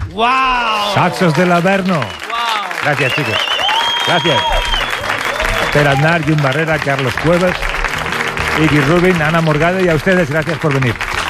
¡Wow! Saxos del Averno. ¡Wow! Gracias, chicos. Gracias. Per Aznar, Jun Barrera, Carlos Cuevas, Iggy Rubin, Ana Morgade, y a ustedes, gracias por venir.